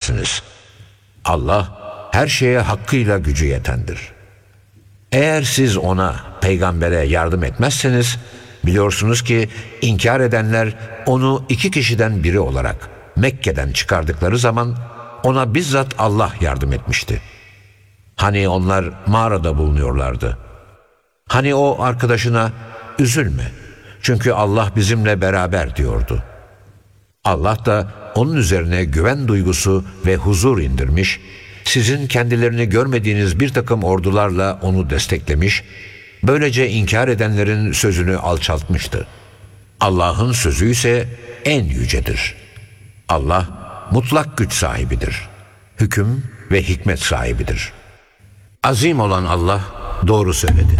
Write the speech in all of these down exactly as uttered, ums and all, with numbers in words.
edersiniz. Allah her şeye hakkıyla gücü yetendir. Eğer siz ona, peygambere yardım etmezseniz, biliyorsunuz ki inkar edenler onu iki kişiden biri olarak Mekke'den çıkardıkları zaman ona bizzat Allah yardım etmişti. Hani onlar mağarada bulunuyorlardı. Hani o arkadaşına üzülme çünkü Allah bizimle beraber diyordu. Allah da onun üzerine güven duygusu ve huzur indirmiş, sizin kendilerini görmediğiniz bir takım ordularla onu desteklemiş, böylece inkar edenlerin sözünü alçaltmıştı. Allah'ın sözü ise en yücedir. Allah mutlak güç sahibidir. Hüküm ve hikmet sahibidir. Azim olan Allah doğru söyledi.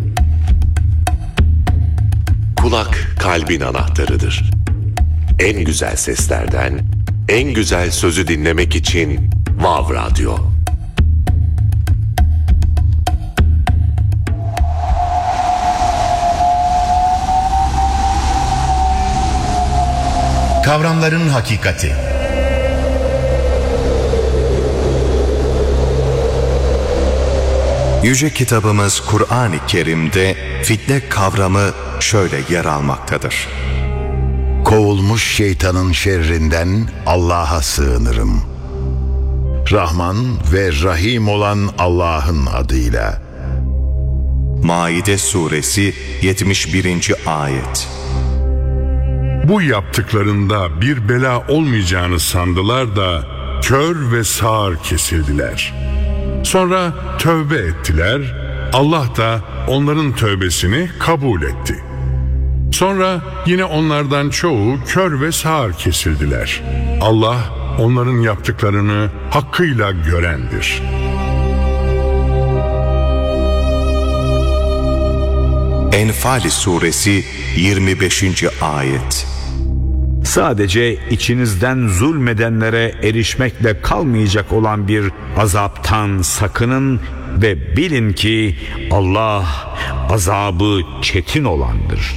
Kulak kalbin anahtarıdır. En güzel seslerden, en güzel sözü dinlemek için Vav Radyo. Kavramların hakikati. Yüce kitabımız Kur'an-ı Kerim'de fitne kavramı şöyle yer almaktadır. Kovulmuş şeytanın şerrinden Allah'a sığınırım. Rahman ve Rahim olan Allah'ın adıyla. Maide suresi yetmiş birinci ayet. Bu yaptıklarında bir bela olmayacağını sandılar da kör ve sağır kesildiler. Sonra tövbe ettiler, Allah da onların tövbesini kabul etti. Sonra yine onlardan çoğu kör ve sağır kesildiler. Allah onların yaptıklarını hakkıyla görendir. Enfal suresi yirmi beşinci ayet. Sadece içinizden zulmedenlere erişmekle kalmayacak olan bir azaptan sakının ve bilin ki Allah azabı çetin olandır.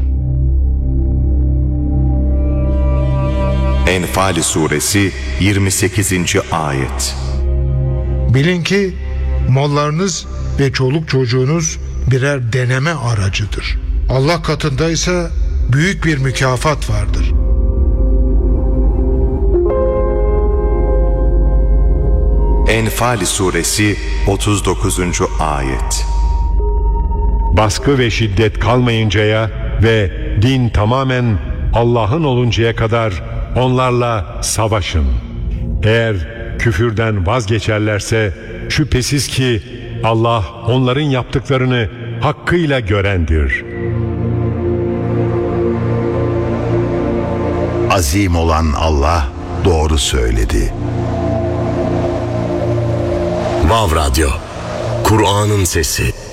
Enfal suresi yirmi sekizinci ayet. Bilin ki mallarınız ve çoluk çocuğunuz birer deneme aracıdır. Allah katında ise büyük bir mükafat vardır. Enfal suresi otuz dokuzuncu ayet. Baskı ve şiddet kalmayıncaya ve din tamamen Allah'ın oluncaya kadar onlarla savaşın. Eğer küfürden vazgeçerlerse şüphesiz ki Allah onların yaptıklarını hakkıyla görendir. Azim olan Allah doğru söyledi. Vav Radyo, Kur'an'ın sesi.